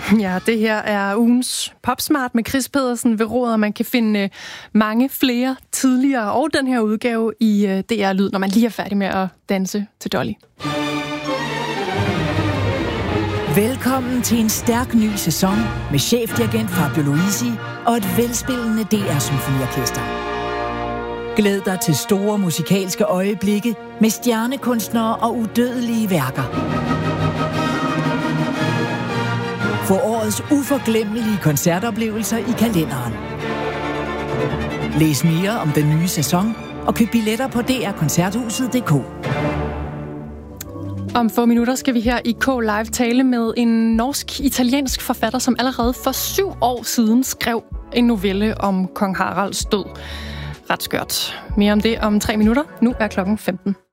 Ja, det her er ugens Popsmart med Chris Pedersen ved roret, og man kan finde mange flere tidligere og den her udgave i DR Lyd, når man lige er færdig med at danse til Dolly. Velkommen til en stærk ny sæson med chefdirigent Fabio Luisi og et velspillende DR Symfoniorkester. Glæd dig til store musikalske øjeblikke med stjernekunstnere og udødelige værker. Få årets uforglemmelige koncertoplevelser i kalenderen. Læs mere om den nye sæson og køb billetter på drkoncerthuset.dk. Om få minutter skal vi her i K-Live tale med en norsk-italiensk forfatter, som allerede for 7 år siden skrev en novelle om kong Haralds død. Ret skørt. Mere om det om 3 minutter. Nu er klokken 15.